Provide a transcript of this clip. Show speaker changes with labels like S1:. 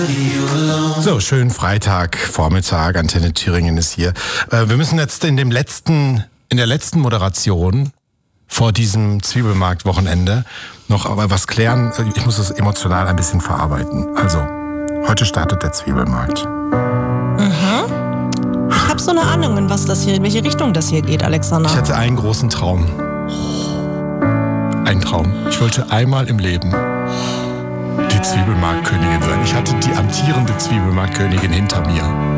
S1: So, schönen Freitagvormittag, Antenne Thüringen ist hier. Wir müssen jetzt in der letzten Moderation vor diesem Zwiebelmarkt-Wochenende noch aber was klären. Ich muss das emotional ein bisschen verarbeiten. Also, heute startet der Zwiebelmarkt.
S2: Ich habe so eine Ahnung, in welche Richtung das hier geht, Alexander.
S1: Ich hatte einen großen Traum. Ein Traum. Ich wollte einmal im Leben die Zwiebelmarktkönigin sein. Ich hatte die amtierende Zwiebelmarktkönigin hinter mir.